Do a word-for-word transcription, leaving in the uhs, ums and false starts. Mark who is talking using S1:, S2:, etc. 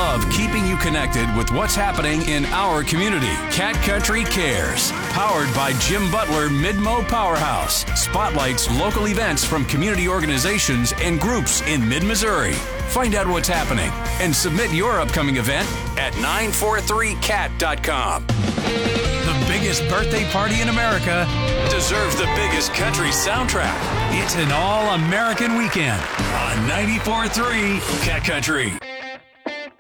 S1: love keeping you connected with what's happening in our community. Cat Country Cares, powered by Jim Butler Midmo Powerhouse, spotlights local events from community organizations and groups in mid-Missouri. Find out what's happening and submit your upcoming event at nine four three cat dot com. The biggest birthday party in America deserves the biggest country soundtrack. It's an all-American weekend on ninety-four point three Cat Country.